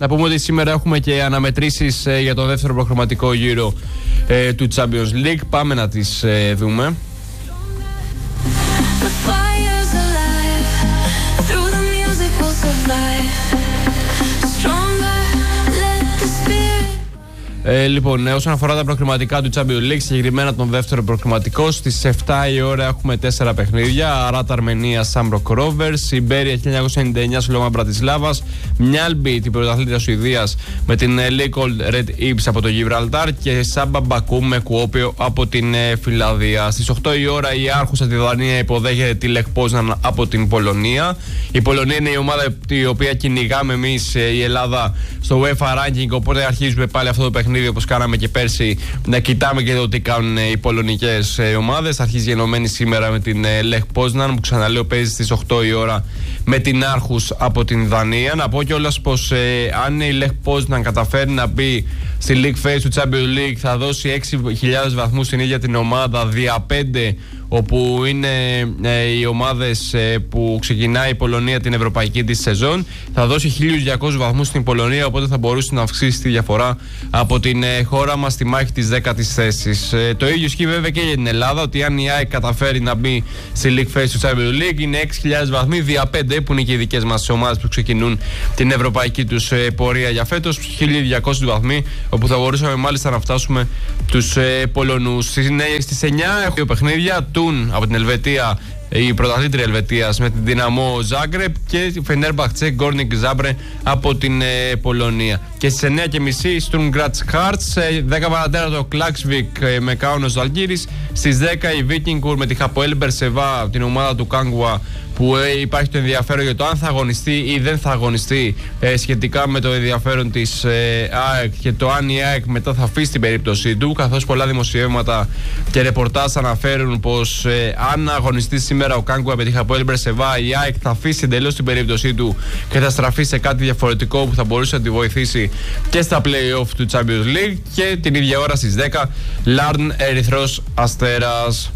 Να πούμε ότι σήμερα έχουμε και αναμετρήσεις για το δεύτερο προκριματικό γύρο του Champions League. Πάμε να τις δούμε. Λοιπόν, όσον αφορά τα προκριματικά του Champions League, συγκεκριμένα τον δεύτερο προκριματικό, στις 7 η ώρα έχουμε 4 παιχνίδια. Αράτα Αρμενία, Σάμπροκ Ρόβερς, Σιμπέρια 1999, Σλόμα Μπρατισλάβας, Μιάλμπι, την πρωταθλήτρια Σουηδίας, με την Λέικολντ Ρεντ Ήψ από το Γιβραλτάρ και Σάμπα Μπακού με Κουόπιο από την Φιλανδία. Στις 8 η ώρα η άρχουσα τη Δανία υποδέχεται τη Λεχ Πόζναν από την Πολωνία. Η Πολωνία είναι η ομάδα η οποία κυνηγάμε εμείς, η Ελλάδα, στο UEFA Ranking, οπότε αρχίζουμε πάλι αυτό το παιχνίδι όπως κάναμε και πέρσι, να κοιτάμε και το τι κάνουν οι πολωνικές ομάδες. Αρχίζει γενομένη σήμερα με την Λεχ Πόζναν, που ξαναλέω παίζει στις 8 η ώρα με την Άρχους από την Δανία. Να πω κιόλας πως αν η Λεχ Πόζναν καταφέρει να μπει στη League Phase του Champions League, θα δώσει 6.000 βαθμούς στην ίδια την ομάδα δια 5, όπου είναι οι ομάδες που ξεκινάει η Πολωνία την ευρωπαϊκή της σεζόν. Θα δώσει 1.200 βαθμούς στην Πολωνία, οπότε θα μπορούσε να αυξήσει τη διαφορά από την χώρα μας στη μάχη της 10ης θέσης. Το ίδιο ισχύει βέβαια και για την Ελλάδα, ότι αν η ΑΕΚ καταφέρει να μπει στη League Phase του Champions League, είναι 6.000 βαθμοί δια 5, που είναι και οι δικές μας ομάδες που ξεκινούν την ευρωπαϊκή τους πορεία για φέτος. 1.200 βαθμοί, όπου θα μπορούσαμε μάλιστα να φτάσουμε τους Πολωνούς. Στις 9 έχουμε δύο παιχνίδια. Τουν από την Ελβετία, η πρωταθλήτρια Ελβετίας, με την Δυναμό Ζάγκρεπ, και Φενέρμπαχτσε Γκόρνικ Ζάμπρε από την Πολωνία. Και στις 9.30 Στουρμ Γκράτς Χάρτς, 10 παρατέρα το Κλάξβικ με Κάουνος Ζαλγκύρης. Στις 10 η Βίκινγκουρ με τη Χαποέλ Μπερσεβά, την ομάδα του Κάγκουα, που υπάρχει το ενδιαφέρον για το αν θα αγωνιστεί ή δεν θα αγωνιστεί, σχετικά με το ενδιαφέρον της ΑΕΚ και το αν η ΑΕΚ μετά θα αφήσει την περίπτωση του, καθώς πολλά δημοσιεύματα και ρεπορτάζ αναφέρουν πως αν αγωνιστεί σήμερα ο Κάγκουα με τη Χαποέλ Μπερσεβά, η ΑΕΚ θα αφήσει εντελώς την περίπτωσή του και θα στραφεί σε κάτι διαφορετικό που θα μπορούσε να τη βοηθήσει και στα play-off του Champions League. Και την ίδια ώρα στις 10 Λάρν Ερυθρός Αστέρας.